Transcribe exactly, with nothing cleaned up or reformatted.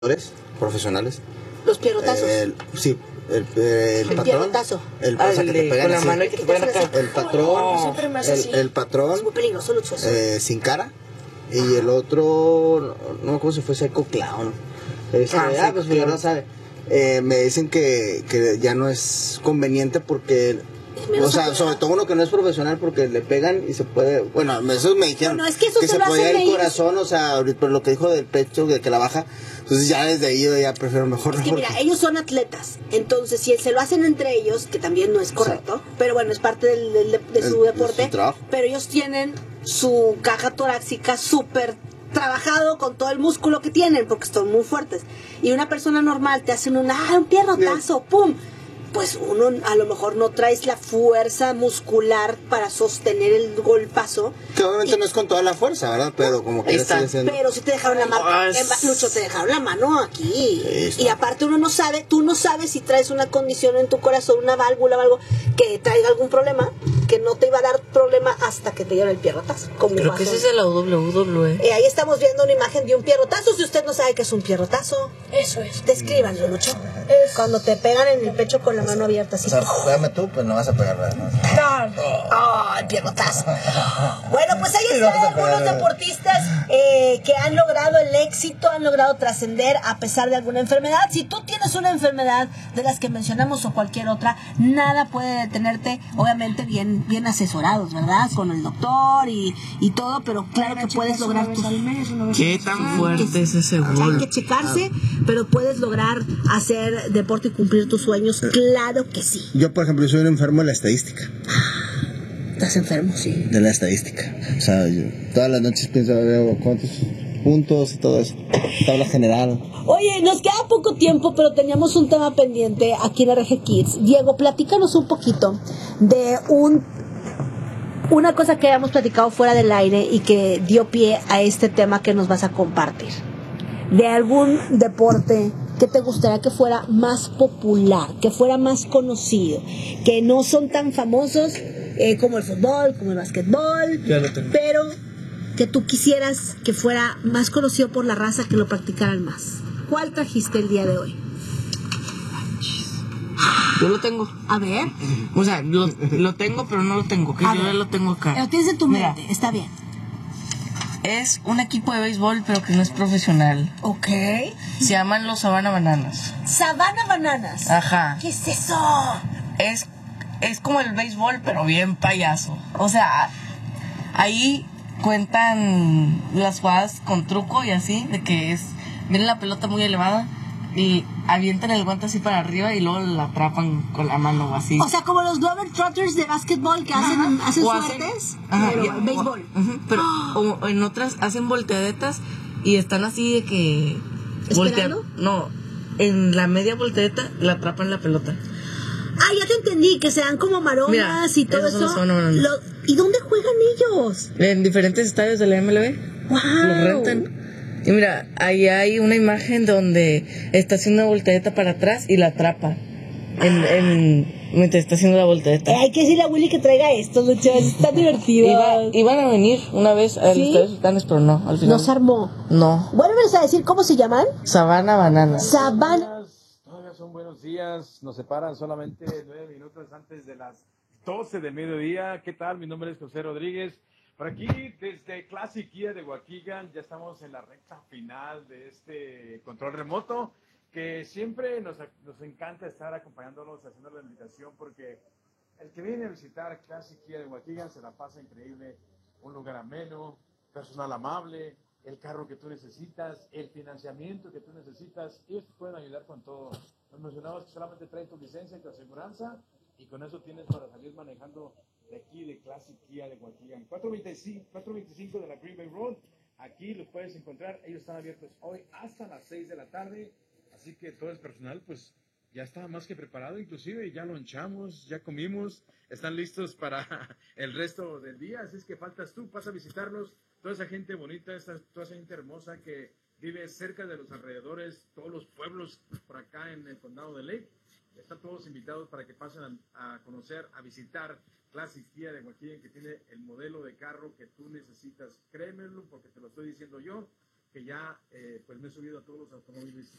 profesionales. Los pierrotazos. El, sí, el, el, el patrón. Pierrotazo. El, Ah, o sea, que te pegan con la así. mano y que te pegan acá. El patrón. Oh, siempre me hace el, así. el patrón. Es muy peligroso, Lucho. Eh, sin cara. Y el otro, no, no me acuerdo si fue Psycho Clown. Este, ah, ah, pues ya no sabe. Eh, me dicen que, que ya no es conveniente porque, o sea, sobre todo uno que no es profesional, porque le pegan y se puede, bueno, eso me dijeron, bueno, es que, eso que se, se lo podía ir el ellos. corazón, o sea, por lo que dijo del pecho, de que la baja, entonces ya desde ahí yo ya prefiero mejor. Es que porque... mira, ellos son atletas, entonces si se lo hacen entre ellos, que también no es correcto, o sea, pero bueno, es parte del, del, de su el, deporte, de su pero ellos tienen su caja torácica súper trabajado con todo el músculo que tienen, porque son muy fuertes. Y una persona normal te hacen un, ah, un pierrotazo, pum. Pues uno a lo mejor no traes la fuerza muscular para sostener el golpazo. Que obviamente y, no es con toda la fuerza, ¿verdad? Pero como que está, siendo... Pero si te dejaron la mano, oh, es... Lucho, te dejaron la mano aquí. Y aparte uno no sabe, tú no sabes si traes una condición en tu corazón, una válvula o algo que traiga algún problema, que no te iba a dar problema hasta que te dieron el pierrotazo. Como Creo que ese es el W W E. Eh, ahí estamos viendo una imagen de un pierrotazo. Si usted no sabe qué es un pierrotazo, eso es. Descríbanlo, Lucho. Es... Cuando te pegan en el pecho con la mano abierta así. O sea, pégame tú, pues no vas a pegar nada. No, oh, el pierrotazo. Bueno, pues ahí están algunos deportistas eh, que han logrado el éxito, han logrado trascender a pesar de alguna enfermedad. Si tú tienes una enfermedad de las que mencionamos o cualquier otra, nada puede detenerte, obviamente bien, bien asesorados, ¿verdad? Con el doctor y, y todo, pero claro que puedes lograr tus... ¿Qué tan fuerte es ese gol? Hay que checarse, pero puedes lograr hacer deporte y cumplir tus sueños, claro que sí. Yo, por ejemplo, soy un enfermo de la estadística. ¿Estás enfermo? Sí. De la estadística. O sea, yo todas las noches pienso, veo cuántos puntos y todo eso. Tabla general. Oye, nos queda poco tiempo, pero teníamos un tema pendiente aquí en R G Kids. Diego, platícanos un poquito de un una cosa que habíamos platicado fuera del aire y que dio pie a este tema que nos vas a compartir. De algún deporte que te gustaría que fuera más popular, que fuera más conocido, que no son tan famosos eh, como el fútbol, como el básquetbol, pero que tú quisieras que fuera más conocido por la raza, que lo practicaran más. ¿Cuál trajiste el día de hoy? Yo lo tengo. A ver. O sea, lo, lo tengo, pero no lo tengo. Que a yo ver. lo tengo acá. Lo tienes en tu Mira, mente, está bien. Es un equipo de béisbol, pero que no es profesional. Ok. Se llaman los Savannah Bananas. Savannah Bananas. Ajá. ¿Qué es eso? Es, es como el béisbol, pero bien payaso. O sea, ahí cuentan las jugadas con truco y así, de que es, viene la pelota muy elevada y avientan el guante así para arriba y luego la atrapan con la mano o así. O sea, como los Globetrotters de básquetbol que hacen, ajá, hacen o suertes, ajá, pero y, en béisbol. O, uh-huh, pero oh. o en otras hacen volteadetas y están así de que... ¿Esperando? Voltear, no, en la media volteadeta la atrapan la pelota. Ah, ya te entendí, que sean como maromas. Mira, y todo eso. Lo, ¿Y dónde juegan ellos? En diferentes estadios de la M L B. Wow. Los rentan. Y mira, ahí hay una imagen donde está haciendo una volteadeta para atrás y la atrapa. En, en, mientras está haciendo la volteadeta. Eh, hay que decirle a Willy que traiga esto, Lucho. Está divertido. Iba, iban a venir una vez a los ¿Sí? Estados Sultanes, pero no, al final. ¿No se armó? No. ¿Vuelves a decir cómo se llaman? Savannah Bananas. Savannah. Todavía son buenos días. Nos separan solamente nueve minutos antes de las doce del mediodía. ¿Qué tal? Mi nombre es José Rodríguez. Por aquí, desde Classic Kia de Waukegan, ya estamos en la recta final de este control remoto, que siempre nos, nos encanta estar acompañándolos, haciendo la invitación, porque el que viene a visitar Classic Kia de Waukegan se la pasa increíble. Un lugar ameno, personal amable, el carro que tú necesitas, el financiamiento que tú necesitas. Ellos te pueden ayudar con todo. Nos mencionabas que solamente traes tu licencia y tu aseguranza, y con eso tienes para salir manejando de aquí de Classic Kia de Waukegan. cuatrocientos veinticinco de la Green Bay Road. Aquí los puedes encontrar. Ellos están abiertos hoy hasta las seis de la tarde. Así que todo el personal pues ya está más que preparado. Inclusive ya lonchamos, ya comimos. Están listos para el resto del día. Así es que faltas tú. Pasa a visitarlos. Toda esa gente bonita, esta, toda esa gente hermosa que vive cerca de los alrededores. Todos los pueblos por acá en el condado de Lake. Están todos invitados para que pasen a, a conocer, a visitar Classic Kia de Waukegan, que tiene el modelo de carro que tú necesitas. Créemelo, porque te lo estoy diciendo yo. que ya eh, pues me he subido a todos los automóviles